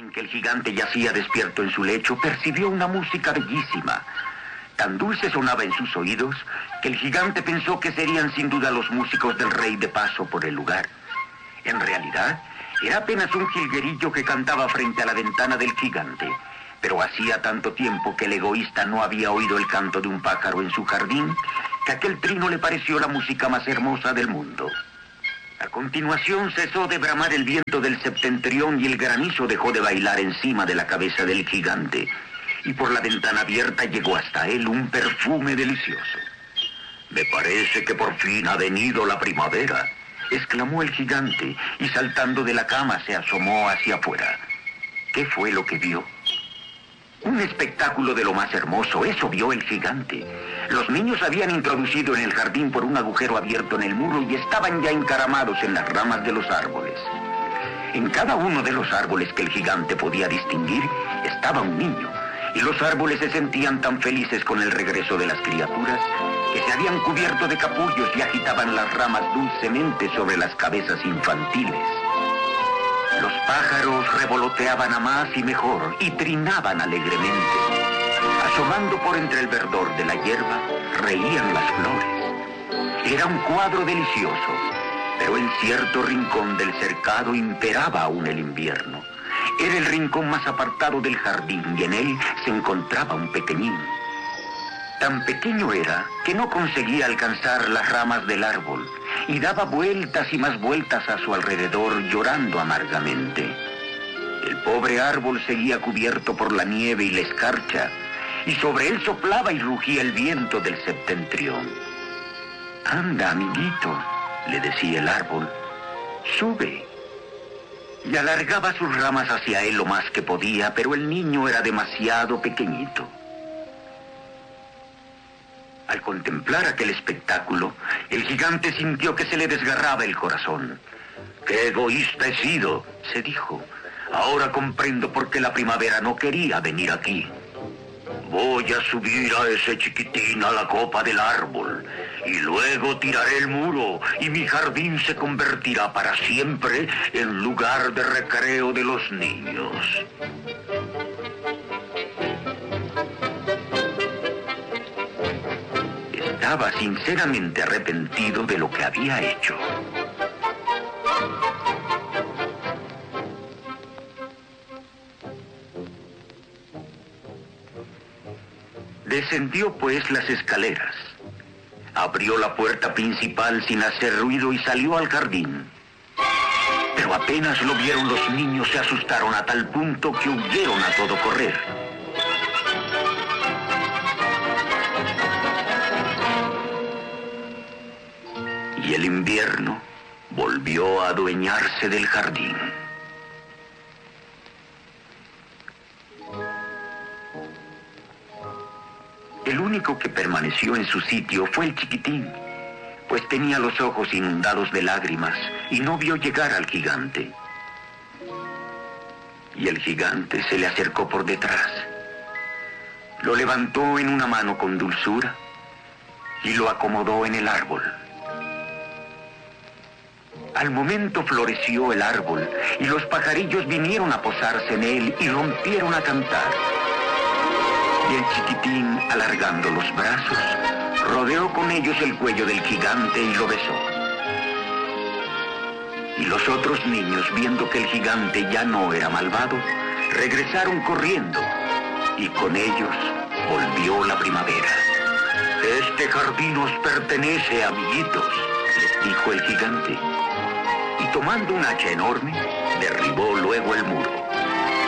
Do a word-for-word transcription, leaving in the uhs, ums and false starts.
en que el gigante yacía despierto en su lecho, percibió una música bellísima. Tan dulce sonaba en sus oídos que el gigante pensó que serían sin duda los músicos del rey de paso por el lugar. En realidad, era apenas un jilguerillo que cantaba frente a la ventana del gigante, pero hacía tanto tiempo que el egoísta no había oído el canto de un pájaro en su jardín que aquel trino le pareció la música más hermosa del mundo. A continuación cesó de bramar el viento del septentrión y el granizo dejó de bailar encima de la cabeza del gigante, y por la ventana abierta llegó hasta él un perfume delicioso. «Me parece que por fin ha venido la primavera», exclamó el gigante, y saltando de la cama se asomó hacia afuera. ¿Qué fue lo que vio? Un espectáculo de lo más hermoso. Eso vio el gigante. Los niños habían introducido en el jardín por un agujero abierto en el muro y estaban ya encaramados en las ramas de los árboles. En cada uno de los árboles que el gigante podía distinguir estaba un niño, y los árboles se sentían tan felices con el regreso de las criaturas que se habían cubierto de capullos y agitaban las ramas dulcemente sobre las cabezas infantiles. Los pájaros revoloteaban a más y mejor y trinaban alegremente. Asomando por entre el verdor de la hierba, reían las flores. Era un cuadro delicioso, pero en cierto rincón del cercado imperaba aún el invierno. Era el rincón más apartado del jardín y en él se encontraba un pequeñín. Tan pequeño era que no conseguía alcanzar las ramas del árbol y daba vueltas y más vueltas a su alrededor llorando amargamente. El pobre árbol seguía cubierto por la nieve y la escarcha, y sobre él soplaba y rugía el viento del septentrión. «Anda, amiguito», le decía el árbol, «sube». Y alargaba sus ramas hacia él lo más que podía, pero el niño era demasiado pequeñito. Al contemplar aquel espectáculo, el gigante sintió que se le desgarraba el corazón. «¡Qué egoísta he sido!», se dijo. «Ahora comprendo por qué la primavera no quería venir aquí. Voy a subir a ese chiquitín a la copa del árbol, y luego tiraré el muro, y mi jardín se convertirá para siempre en lugar de recreo de los niños». Estaba sinceramente arrepentido de lo que había hecho. Descendió pues las escaleras. Abrió la puerta principal sin hacer ruido y salió al jardín. Pero apenas lo vieron los niños se asustaron a tal punto que huyeron a todo correr. Y el invierno volvió a adueñarse del jardín. El único que permaneció en su sitio fue el chiquitín, pues tenía los ojos inundados de lágrimas y no vio llegar al gigante. Y el gigante se le acercó por detrás, lo levantó en una mano con dulzura y lo acomodó en el árbol. Al momento floreció el árbol y los pajarillos vinieron a posarse en él y rompieron a cantar. Y el chiquitín, alargando los brazos, rodeó con ellos el cuello del gigante y lo besó. Y los otros niños, viendo que el gigante ya no era malvado, regresaron corriendo, y con ellos volvió la primavera. «Este jardín os pertenece, amiguitos», les dijo el gigante. Y tomando un hacha enorme, derribó luego el muro.